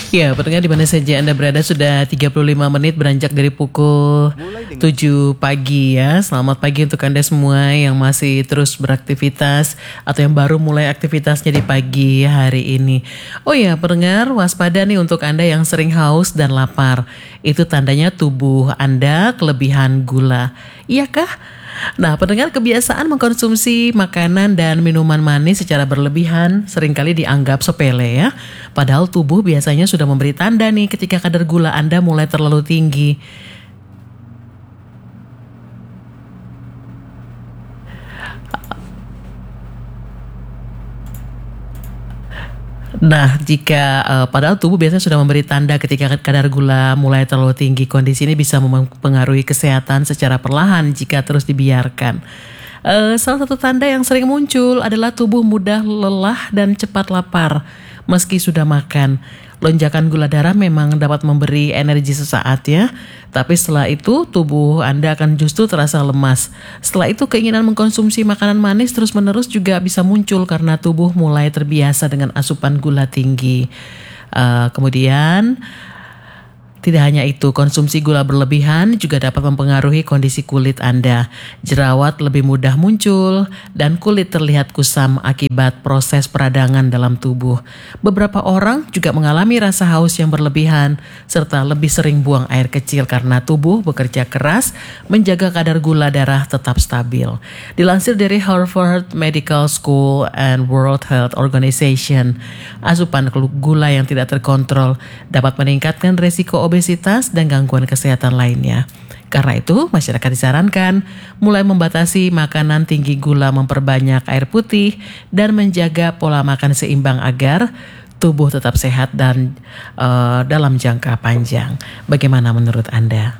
Ya, pendengar di mana saja Anda berada, sudah 35 menit beranjak dari pukul 7 pagi ya. Selamat pagi untuk Anda semua yang masih terus beraktivitas atau yang baru mulai aktivitasnya di pagi hari ini. Oh ya, pendengar, waspada nih untuk Anda yang sering haus dan lapar. Itu tandanya tubuh Anda kelebihan gula. Iyakah? Nah, pendengar, kebiasaan mengkonsumsi makanan dan minuman manis secara berlebihan seringkali dianggap sepele ya. Padahal tubuh biasanya sudah memberi tanda nih ketika kadar gula Anda mulai terlalu tinggi. Nah, jika padahal tubuh biasanya sudah memberi tanda ketika kadar gula mulai terlalu tinggi, kondisi ini bisa mempengaruhi kesehatan secara perlahan jika terus dibiarkan. Salah satu tanda yang sering muncul adalah tubuh mudah lelah dan cepat lapar meski sudah makan. Lonjakan gula darah memang dapat memberi energi sesaat ya, tapi setelah itu tubuh Anda akan justru terasa lemas. Setelah itu keinginan mengkonsumsi makanan manis terus-menerus juga bisa muncul karena tubuh mulai terbiasa dengan asupan gula tinggi. Kemudian tidak hanya itu, konsumsi gula berlebihan juga dapat mempengaruhi kondisi kulit Anda. Jerawat lebih mudah muncul dan kulit terlihat kusam akibat proses peradangan dalam tubuh. Beberapa orang juga mengalami rasa haus yang berlebihan serta lebih sering buang air kecil karena tubuh bekerja keras menjaga kadar gula darah tetap stabil. Dilansir dari Harvard Medical School and World Health Organization, asupan gula yang tidak terkontrol dapat meningkatkan resiko obesitas dan gangguan kesehatan lainnya. Karena itu, masyarakat disarankan mulai membatasi makanan tinggi gula, memperbanyak air putih, dan menjaga pola makan seimbang agar tubuh tetap sehat dan dalam jangka panjang. Bagaimana menurut Anda?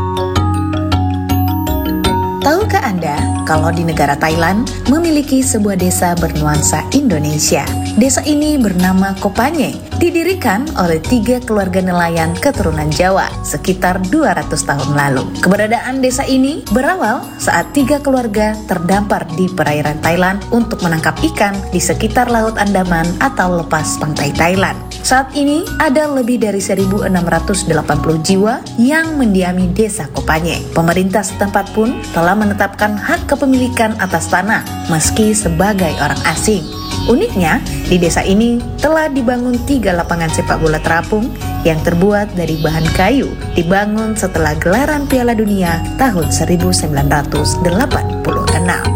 Tahukah Anda kalau di negara Thailand memiliki sebuah desa bernuansa Indonesia? Desa ini bernama Kopanye, didirikan oleh 3 keluarga nelayan keturunan Jawa sekitar 200 tahun lalu. Keberadaan desa ini berawal saat 3 keluarga terdampar di perairan Thailand untuk menangkap ikan di sekitar Laut Andaman atau lepas pantai Thailand. Saat ini ada lebih dari 1.680 jiwa yang mendiami desa Kopanye. Pemerintah setempat pun telah menetapkan hak kepemilikan atas tanah meski sebagai orang asing. Uniknya, di desa ini telah dibangun 3 lapangan sepak bola terapung yang terbuat dari bahan kayu, dibangun setelah gelaran Piala Dunia tahun 1986.